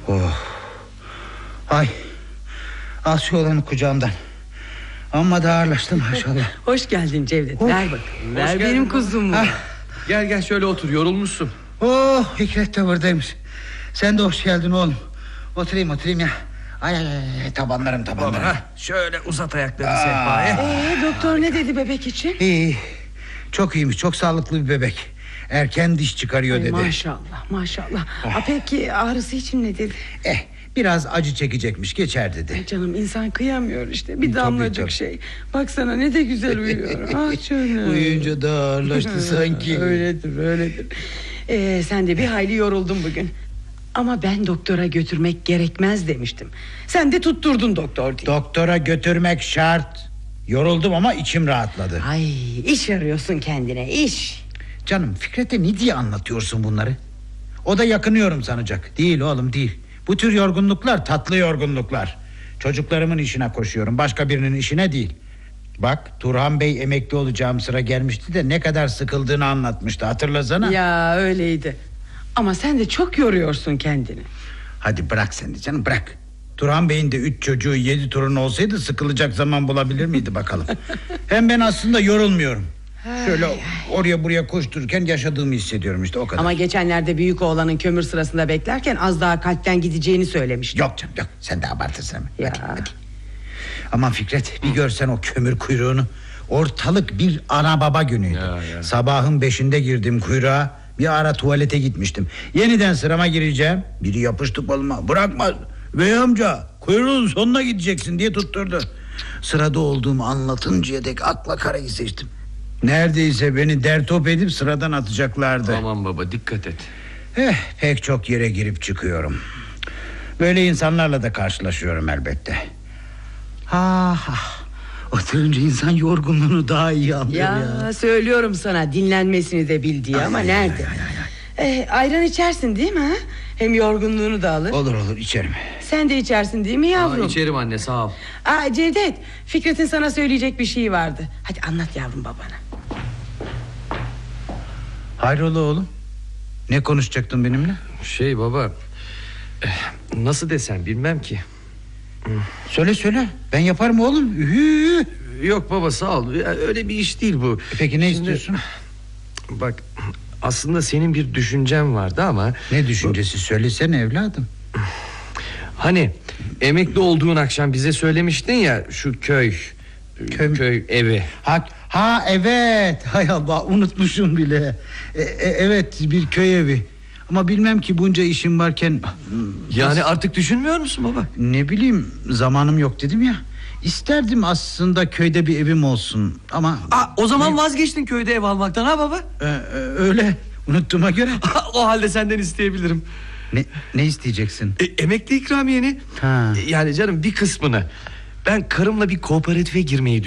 Oh. Ay. Al şu olanı kucağımdan. Amma da ağırlaştım maşallah. Hoş geldin Cevdet. Ver bakalım. Ver benim kuzumu. Gel şöyle otur, yorulmuşsun. Oh, Fikret de buradaymış. Sen de hoş geldin oğlum. Oturayım ya. Ay tabanlarım. Baba, şöyle uzat ayaklarını sehpaya. Doktor ne dedi bebek için? İyi. Çok iyiymiş, çok sağlıklı bir bebek. Erken diş çıkarıyor dedi. Maşallah. Peki ağrısı için ne dedi? Biraz acı çekecekmiş, geçer dedi. Canım, insan kıyamıyor işte. Bir damlacık şey. Baksana ne de güzel uyuyor. Ah canım. Uyuyunca da ağırlaştı sanki. Öyledir. Sen de bir hayli yoruldun bugün. Ama ben doktora götürmek gerekmez demiştim. Sen de tutturdun doktor diye. Doktora götürmek şart. Yoruldum ama içim rahatladı. Ay, iş arıyorsun kendine, iş. Canım, Fikret'e ne diye anlatıyorsun bunları? O da yakınıyorum sanacak. Değil oğlum, değil. Bu tür yorgunluklar tatlı yorgunluklar. Çocuklarımın işine koşuyorum, başka birinin işine değil. Bak, Turhan Bey emekli olacağım sıra gelmişti de ne kadar sıkıldığını anlatmıştı, hatırlasana. Ya öyleydi. Ama sen de çok yoruyorsun kendini. Hadi bırak sen de canım, bırak. Turhan Bey'in de 3 çocuğu 7 torunu olsaydı sıkılacak zaman bulabilir miydi bakalım. Hem ben aslında yorulmuyorum. Şöyle oraya buraya koştururken yaşadığımı hissediyorum işte, o kadar. Ama geçenlerde büyük oğlanın kömür sırasında beklerken az daha kalpten gideceğini söylemişti. Yok canım, yok, sen de abartırsın. Hadi. Aman Fikret, bir görsen o kömür kuyruğunu. Ortalık bir ana baba günüydü. Sabahın 5'inde girdim kuyruğa. Bir ara tuvalete gitmiştim. Yeniden sırama gireceğim. Biri yapıştı koluma, bırakmaz. Bey amca, kuyruğun sonuna gideceksin diye tutturdu. Sırada olduğumu anlatıncaya dek akla karayı seçtim. Neredeyse beni dertop edip sıradan atacaklardı. Aman baba, dikkat et. Pek çok yere girip çıkıyorum. Böyle insanlarla da karşılaşıyorum elbette. Oturunca insan yorgunluğunu daha iyi anlıyor ya. Söylüyorum sana, dinlenmesini de bil diye, ama nerede? Ayran içersin değil mi? Ha? Hem yorgunluğunu da alır. Olur, içerim. Sen de içersin değil mi yavrum? İçerim anne, sağ ol. Cevdet, Fikret'in sana söyleyecek bir şeyi vardı. Hadi anlat yavrum babana. Hayrola oğlum? Ne konuşacaktın benimle? Baba, nasıl desem bilmem ki. Söyle, ben yaparım oğlum. Yok baba, sağ ol, öyle bir iş değil bu. Peki ne istiyorsun? Bak, aslında senin bir düşüncen vardı ama... Ne düşüncesi, söylesene evladım. Hani emekli olduğun akşam bize söylemiştin ya, şu köy evi. Evet, hay Allah, unutmuşum bile. Evet, bir köy evi. Ama bilmem ki bunca işim varken... Yani artık düşünmüyor musun baba? Ne bileyim, zamanım yok dedim ya. İsterdim aslında köyde bir evim olsun ama... O zaman vazgeçtin köyde ev almaktan ha baba? Öyle, unuttuğuma göre. O halde senden isteyebilirim. Ne isteyeceksin? Emekli ikramiyeni. Yani canım, bir kısmını. Ben karımla bir kooperatife girmeyi